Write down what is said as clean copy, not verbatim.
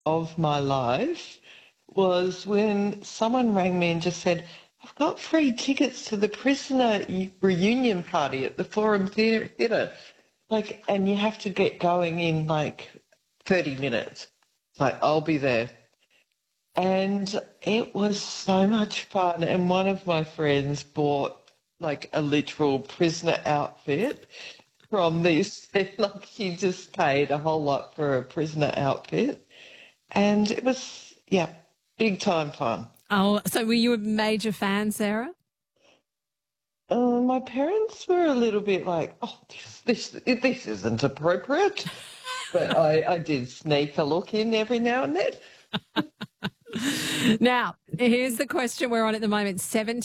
of my life was when someone rang me and just said, I've got free tickets to the prisoner reunion party at the Forum Theatre. Like, and you have to get going in like 30 minutes. It's like, I'll be there. And it was so much fun. And one of my friends bought like a literal prisoner outfit from this. Like, he just paid a whole lot for a prisoner outfit. And it was, yeah, big time fun. Oh, so were you a major fan, Sarah? My parents were a little bit like, oh, this isn't appropriate. But I did sneak a look in every now and then. Now, here's the question we're on at the moment. 17